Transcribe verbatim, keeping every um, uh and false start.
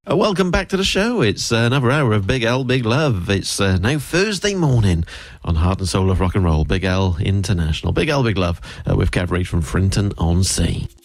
Uh, welcome back to the show. It's uh, another hour of Big L, Big Love. It's uh, now Thursday morning on Heart and Soul of Rock and Roll. Big L International. Big L, Big Love uh, with Cav Reid from Frinton on Sea.